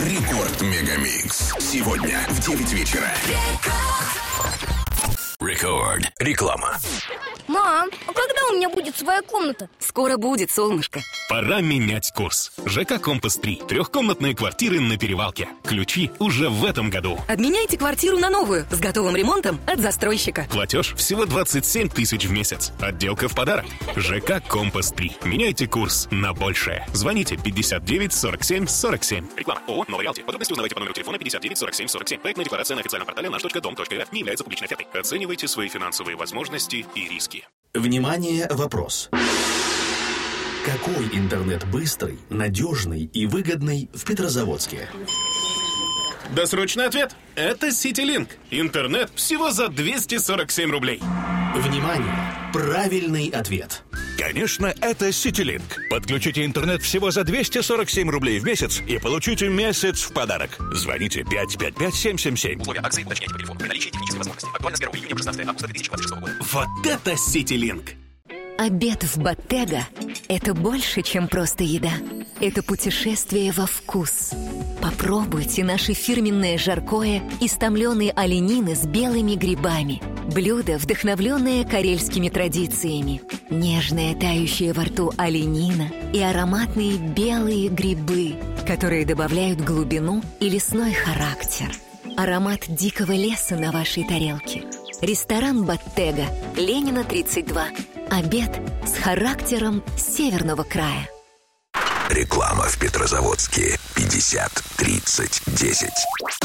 Рекорд Мегамикс. Сегодня в 9 вечера. Рекорд. Реклама. Мам, а когда у меня будет своя комната? Скоро будет, солнышко. Пора менять курс. ЖК «Компас-3». Трехкомнатные квартиры на Перевалке. Ключи уже в этом году. Обменяйте квартиру на новую с готовым ремонтом от застройщика. Платеж всего 27 тысяч в месяц. Отделка в подарок. ЖК «Компас-3». Меняйте курс на большее. Звоните 59 47 47. Реклама. ООО «Новый Реалти». Подробности узнавайте по номеру телефона 59 47 47. Проектная декларация на официальном портале наш.дом.рф не является публичной офертой. Оценивайте свои финансовые возможности и риски. Внимание, вопрос. Какой интернет быстрый, надежный и выгодный в Петрозаводске? Досрочный ответ. Это CityLink. Интернет всего за 247 рублей. Внимание, правильный ответ. Конечно, это CityLink. Подключите интернет всего за 247 рублей в месяц и получите месяц в подарок. Звоните 555-777. Условия акции уточняйте по телефону. При наличии технической возможности. Актуально с 1 июня по 16 августа 2026 года. Вот это CityLink. Обед в Bottega – это больше, чем просто еда. Это путешествие во вкус. Попробуйте наше фирменное жаркое из томленой оленины с белыми грибами. Блюдо, вдохновленное карельскими традициями. Нежная, тающая во рту оленина и ароматные белые грибы, которые добавляют глубину и лесной характер. Аромат дикого леса на вашей тарелке. Ресторан Bottega, Ленина, 32. Обед с характером северного края. Реклама в Петрозаводске. 50 30 10.